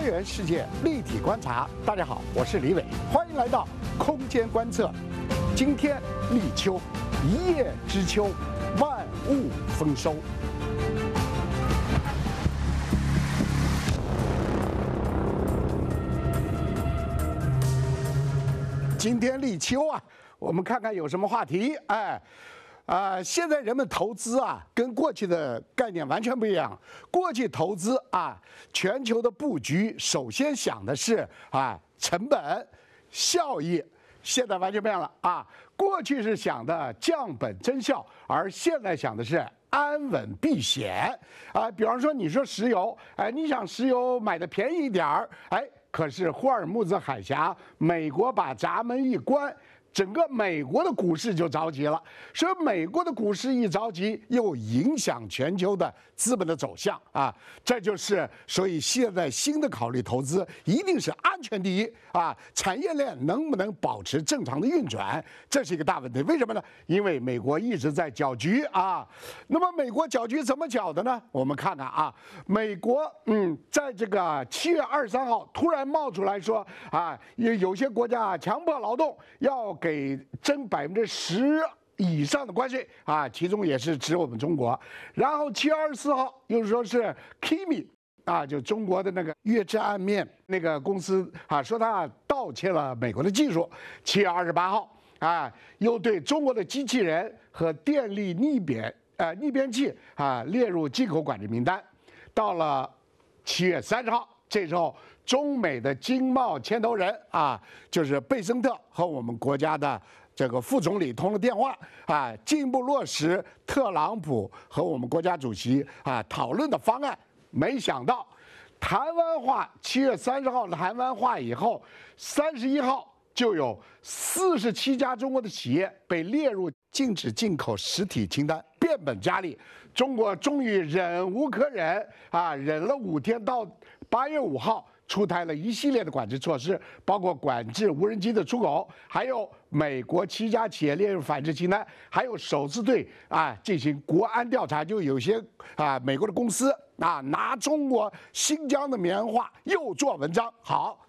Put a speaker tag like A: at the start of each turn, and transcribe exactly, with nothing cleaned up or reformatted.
A: 元世界立体观察，大家好，我是李伟，欢迎来到空间观测。今天立秋，一叶知秋，万物丰收。今天立秋啊，我们看看有什么话题。哎。啊、呃，现在人们投资啊，跟过去的概念完全不一样。过去投资啊，全球的布局首先想的是啊成本、效益，现在完全变了啊。过去是想的降本增效，而现在想的是安稳避险啊。比方说，你说石油，哎，你想石油买的便宜一点儿，哎，可是霍尔木兹海峡，美国把闸门一关。整个美国的股市就着急了，所以美国的股市一着急，又影响全球的资本的走向啊。这就是所以现在新的考虑投资，一定是安全第一啊，产业链能不能保持正常的运转，这是一个大问题。为什么呢？因为美国一直在搅局啊。那么美国搅局怎么搅的呢？我们看看啊，美国嗯，在这个七月二十三号突然冒出来说啊，有有些国家强迫劳动要。给征百分之十以上的关税啊，其中也是指我们中国。然后七月二十四号又说是 Kimi 啊，就中国的那个月之暗面那个公司啊，说他盗窃了美国的技术。七月二十八号啊，又对中国的机器人和电力逆变呃逆变器啊列入进口管制名单。到了七月三十号。这时候，中美的经贸牵头人啊，就是贝森特和我们国家的这个副总理通了电话啊，进一步落实特朗普和我们国家主席啊讨论的方案。没想到，谈完话，七月三十号谈完话以后，三十一号就有四十七家中国的企业被列入禁止进口实体清单，变本加厉。中国终于忍无可忍啊，忍了五天到。八月五号出台了一系列的管制措施，包括管制无人机的出口，还有美国七家企业列入反制清单，还有首次对啊进行国安调查，就有些啊美国的公司啊拿中国新疆的棉花又做文章。好，